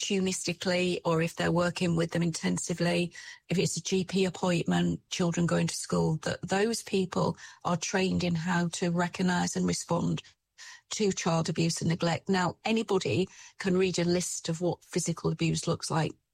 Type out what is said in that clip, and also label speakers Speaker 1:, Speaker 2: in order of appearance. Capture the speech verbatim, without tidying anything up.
Speaker 1: opportunistically or if they're working with them intensively, if it's a G P appointment, children going to school, that those people are trained in how to recognise and respond to child abuse and neglect. Now, anybody can read a list of what physical abuse looks like